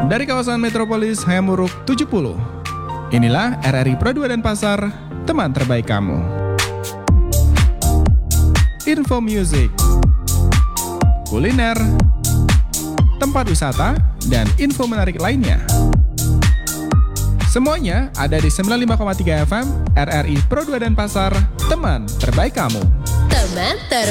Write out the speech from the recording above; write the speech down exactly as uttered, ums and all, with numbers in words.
Dari kawasan metropolis Hayamuruk tujuh puluh. Inilah R R I Pro dua Denpasar, teman terbaik kamu. Info music, kuliner, tempat wisata, dan info menarik lainnya. Semuanya ada di sembilan puluh lima koma tiga F M R R I Pro dua Denpasar, teman terbaik kamu. Teman terbaik.